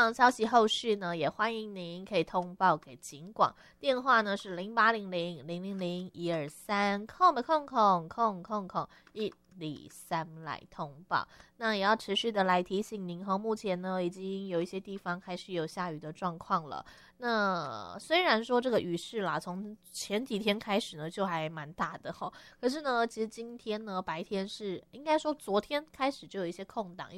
消息后续呢，也欢迎您可以通报给警广，电话呢是0800-000-123，123来通报。那也要持续的来提醒您目前呢已经有一些地方开始有下雨的状况了。那虽然说这个雨势啦，从前几天开始呢就还蛮大的可是呢，其实今天呢白天是应该说昨天开始就有一些空档。